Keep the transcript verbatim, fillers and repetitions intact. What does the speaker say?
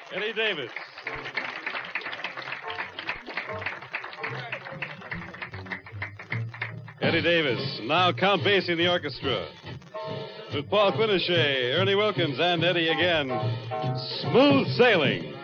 Eddie Davis. Eddie Davis. Now Count Basie in the orchestra. With Paul Quinochet, Ernie Wilkins, and Eddie again. Smooth Sailing.